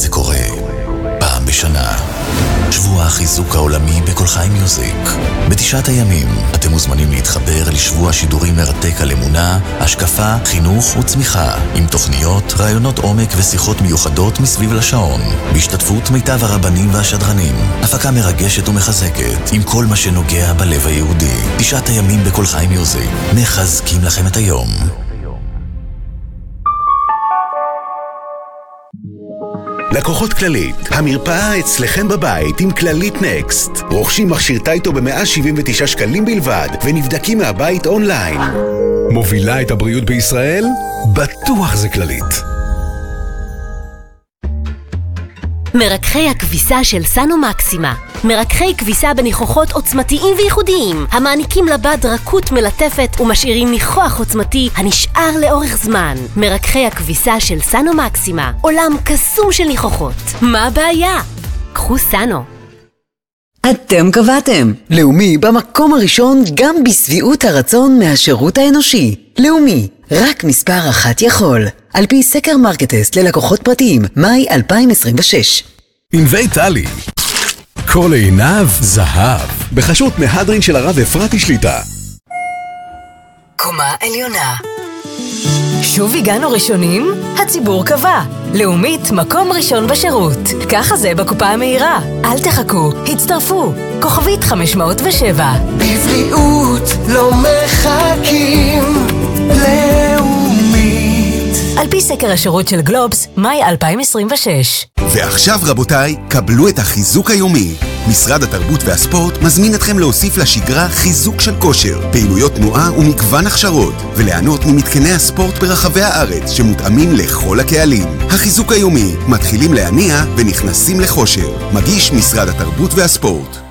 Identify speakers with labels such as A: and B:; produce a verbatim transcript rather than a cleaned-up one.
A: זה קורה פעם בשנה. שבוע החיזוק העולמי בכל חי מיוזיק. בתשעת הימים אתם מוזמנים להתחבר לשבוע שידורים מרתק על אמונה, השקפה, חינוך וצמיחה, עם תוכניות, רעיונות עומק ושיחות מיוחדות מסביב לשעון, בהשתתפות מיטב הרבנים והשדרנים. הפקה מרגשת ומחזקת, עם כל מה שנוגע בלב היהודי. תשעת הימים בכל חי מיוזיק, מחזקים לכם את היום.
B: לקוחות כללית, המרפאה אצלכם בבית עם כללית נקסט. רוכשים מכשיר טייטו ב-מאה שבעים ותשעה שקלים בלבד ונבדקים מהבית אונליין.
C: מובילה את הבריאות בישראל? בטוח זה כללית.
D: מרככי הכביסה של סנו מקסימה. מרככי כביסה בניחוחות עוצמתיים וייחודיים, המעניקים לבד רכות מלטפת ומשאירים ניחוח עוצמתי הנשאר לאורך זמן. מרככי הכביסה של סנו מקסימה, עולם קסום של ניחוחות. מה הבעיה? קחו סנו.
E: אתם קבעתם. לאומי במקום הראשון גם בסביעות הרצון מהשירות האנושי. לאומי, רק מספר אחת יכול. על פי סקר מרקטסט ללקוחות פרטיים, מאי אלפיים עשרים ושש.
C: ענבי טלי. כל עיניו זהב. בחשות מהדרין של הרב אפרתי שליטה.
F: קומה עליונה. שוב הגענו ראשונים? הציבור קבע. לאומית מקום ראשון בשירות. ככה זה בקופה המהירה. אל תחכו, הצטרפו. כוכבית חמש מאות ושבע.
G: בבריאות לא מחכים. לאומית.
F: על פי סקר השירות של גלובס, מאי אלפיים עשרים ושש.
B: ועכשיו רבותיי, קבלו את החיזוק היומי. משרד התרבות והספורט מזמין אתכם להוסיף לשגרה חיזוק של כושר, פעילויות תנועה ומגוון הכשרות, וליהנות ממתקני הספורט ברחבי הארץ שמותאמים לכל הקהלים. החיזוק היומי, מתחילים להניע ונכנסים לחושר. מגיש משרד התרבות והספורט.